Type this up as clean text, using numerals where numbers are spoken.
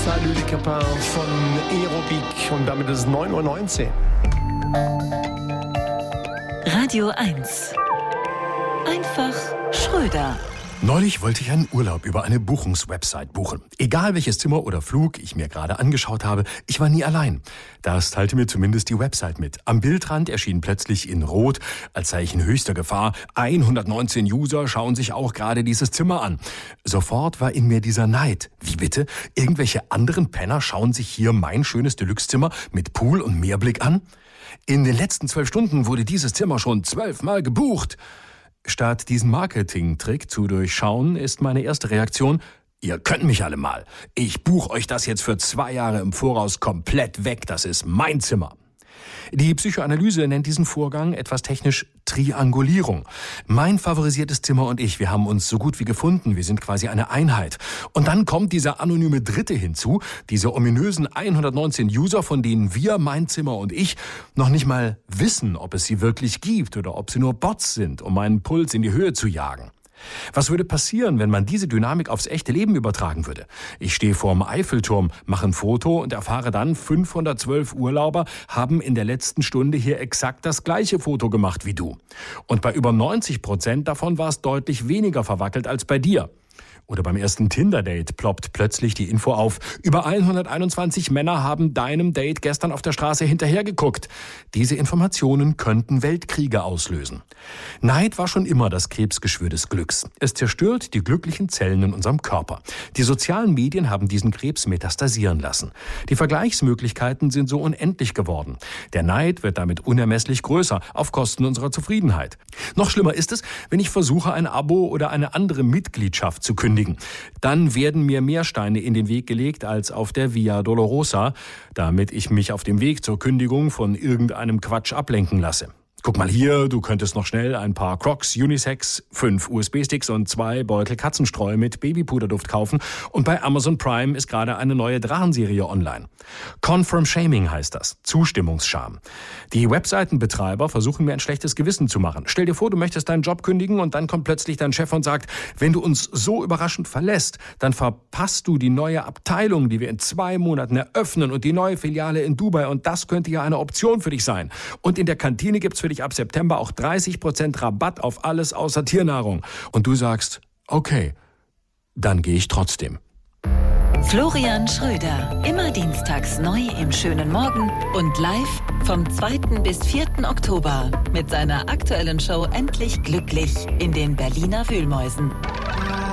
Salut les copains von Aerobic und damit ist es 9:19 Uhr. Radio 1. Einfach Schröder. Neulich wollte ich einen Urlaub über eine Buchungswebsite buchen. Egal welches Zimmer oder Flug ich mir gerade angeschaut habe, ich war nie allein. Das teilte mir zumindest die Website mit. Am Bildrand erschien plötzlich in Rot, als sei ich in höchster Gefahr, 119 User schauen sich auch gerade dieses Zimmer an. Sofort war in mir dieser Neid. Wie bitte? Irgendwelche anderen Penner schauen sich hier mein schönes Deluxe-Zimmer mit Pool und Meerblick an? In den letzten 12 Stunden wurde dieses Zimmer schon 12 Mal gebucht. Statt diesen Marketing-Trick zu durchschauen, ist meine erste Reaktion: Ihr könnt mich alle mal. Ich buche euch das jetzt für 2 Jahre im Voraus komplett weg. Das ist mein Zimmer. Die Psychoanalyse nennt diesen Vorgang etwas technisch Triangulierung. Mein favorisiertes Zimmer und ich, wir haben uns so gut wie gefunden. Wir sind quasi eine Einheit. Und dann kommt dieser anonyme Dritte hinzu, diese ominösen 119 User, von denen wir, mein Zimmer und ich, noch nicht mal wissen, ob es sie wirklich gibt oder ob sie nur Bots sind, um meinen Puls in die Höhe zu jagen. Was würde passieren, wenn man diese Dynamik aufs echte Leben übertragen würde? Ich stehe vorm Eiffelturm, mache ein Foto und erfahre dann, 512 Urlauber haben in der letzten Stunde hier exakt das gleiche Foto gemacht wie du. Und bei über 90% davon war es deutlich weniger verwackelt als bei dir. Oder beim ersten Tinder-Date ploppt plötzlich die Info auf: Über 121 Männer haben deinem Date gestern auf der Straße hinterhergeguckt. Diese Informationen könnten Weltkriege auslösen. Neid war schon immer das Krebsgeschwür des Glücks. Es zerstört die glücklichen Zellen in unserem Körper. Die sozialen Medien haben diesen Krebs metastasieren lassen. Die Vergleichsmöglichkeiten sind so unendlich geworden. Der Neid wird damit unermesslich größer, auf Kosten unserer Zufriedenheit. Noch schlimmer ist es, wenn ich versuche, ein Abo oder eine andere Mitgliedschaft zu kündigen. Dann werden mir mehr Steine in den Weg gelegt als auf der Via Dolorosa, damit ich mich auf dem Weg zur Kündigung von irgendeinem Quatsch ablenken lasse. Guck mal hier, du könntest noch schnell ein paar Crocs Unisex, 5 USB-Sticks und 2 Beutel Katzenstreu mit Babypuderduft kaufen. Und bei Amazon Prime ist gerade eine neue Drachenserie online. Confirm Shaming heißt das, Zustimmungsscham. Die Webseitenbetreiber versuchen mir ein schlechtes Gewissen zu machen. Stell dir vor, du möchtest deinen Job kündigen und dann kommt plötzlich dein Chef und sagt: Wenn du uns so überraschend verlässt, dann verpasst du die neue Abteilung, die wir in 2 Monaten eröffnen, und die neue Filiale in Dubai, und das könnte ja eine Option für dich sein. Und in der Kantine gibt's für dich ab September auch 30% Rabatt auf alles außer Tiernahrung. Und du sagst: Okay, dann gehe ich trotzdem. Florian Schröder. Immer dienstags neu im schönen Morgen und live vom 2. bis 4. Oktober mit seiner aktuellen Show Endlich Glücklich in den Berliner Wühlmäusen.